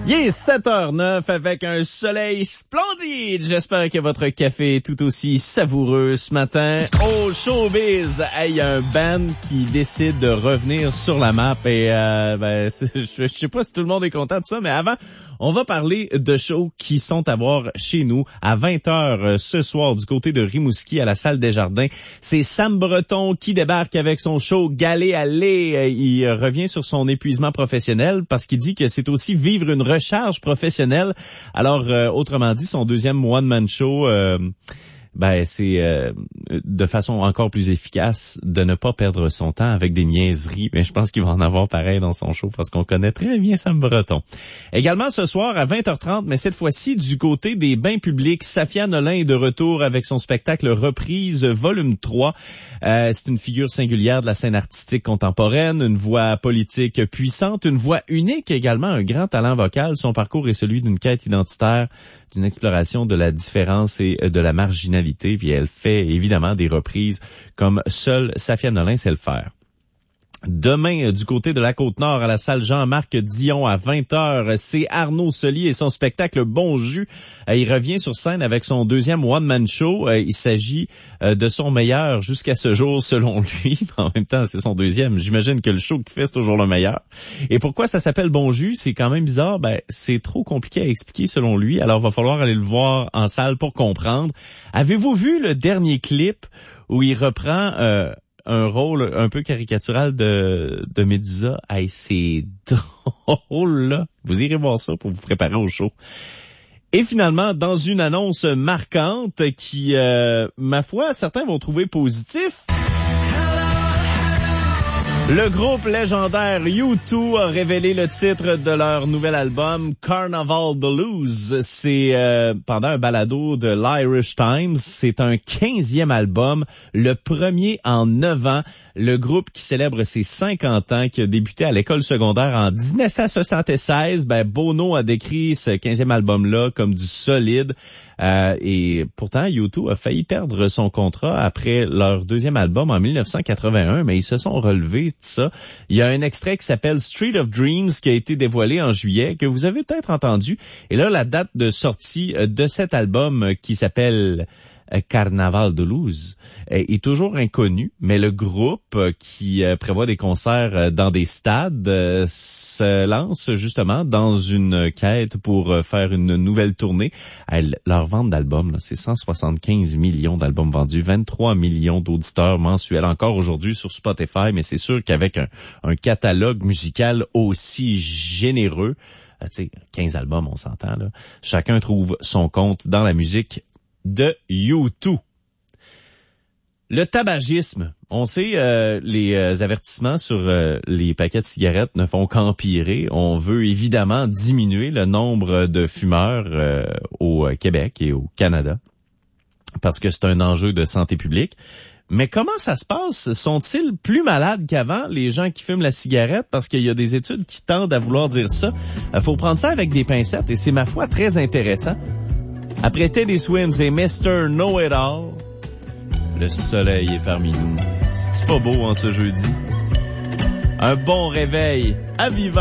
Il est 7h09 avec un soleil splendide. J'espère que votre café est tout aussi savoureux ce matin. Au showbiz, il y a un band qui décide de revenir sur la map et je sais pas si tout le monde est content de ça, mais avant, on va parler de shows qui sont à voir chez nous à 20h ce soir du côté de Rimouski à la Salle des Jardins. C'est Sam Breton qui débarque avec son show Galet Allé. Il revient sur son épuisement professionnel parce qu'il dit que c'est aussi vivre une recharge professionnelle. Alors, autrement dit, son deuxième one-man show, c'est de façon encore plus efficace de ne pas perdre son temps avec des niaiseries. Mais je pense qu'il va en avoir pareil dans son show parce qu'on connaît très bien Sam Breton. Également ce soir à 20h30, mais cette fois-ci du côté des bains publics, Safia Nolin est de retour avec son spectacle Reprise volume 3. C'est une figure singulière de la scène artistique contemporaine, une voix politique puissante, une voix unique également, un grand talent vocal. Son parcours est celui d'une quête identitaire, d'une exploration de la différence et de la marginalité. Puis elle fait évidemment des reprises comme seule Safia Nolin sait le faire. Demain, du côté de la Côte-Nord, à la salle Jean-Marc Dion, à 20h, c'est Arnaud Soli et son spectacle Bon Jus. Il revient sur scène avec son deuxième one-man show. Il s'agit de son meilleur jusqu'à ce jour, selon lui. En même temps, c'est son deuxième. J'imagine que le show qu'il fait, c'est toujours le meilleur. Et pourquoi ça s'appelle Bon Jus? C'est quand même bizarre. C'est trop compliqué à expliquer, selon lui. Alors, il va falloir aller le voir en salle pour comprendre. Avez-vous vu le dernier clip où il reprend un rôle un peu caricatural de Médusa? C'est drôle, là. Vous irez voir ça pour vous préparer au show. Et finalement, dans une annonce marquante qui, ma foi, certains vont trouver positif, le groupe légendaire U2 a révélé le titre de leur nouvel album Carnival the Blues. C'est pendant un balado de l'Irish Times. C'est un 15e album, le premier en 9 ans. Le groupe qui célèbre ses 50 ans, qui a débuté à l'école secondaire en 1976. Bono a décrit ce 15e album-là comme du solide. Et pourtant, U2 a failli perdre son contrat après leur deuxième album en 1981, mais ils se sont relevés de ça. Il y a un extrait qui s'appelle Street of Dreams qui a été dévoilé en juillet, que vous avez peut-être entendu. Et là, la date de sortie de cet album qui s'appelle Carnaval de Blues est toujours inconnu, mais le groupe qui prévoit des concerts dans des stades se lance justement dans une quête pour faire une nouvelle tournée. Leur vente d'albums, c'est 175 millions d'albums vendus, 23 millions d'auditeurs mensuels encore aujourd'hui sur Spotify, mais c'est sûr qu'avec un catalogue musical aussi généreux, 15 albums, on s'entend, là. Chacun trouve son compte dans la musique de U2. Le tabagisme. On sait, les avertissements sur les paquets de cigarettes ne font qu'empirer. On veut évidemment diminuer le nombre de fumeurs au Québec et au Canada parce que c'est un enjeu de santé publique. Mais comment ça se passe? Sont-ils plus malades qu'avant, les gens qui fument la cigarette? Parce qu'il y a des études qui tendent à vouloir dire ça. Faut prendre ça avec des pincettes et c'est, ma foi, très intéressant. Après Teddy Swims et Mr. Know-It-All, le soleil est parmi nous. C'est pas beau en ce jeudi? Un bon réveil à Viva!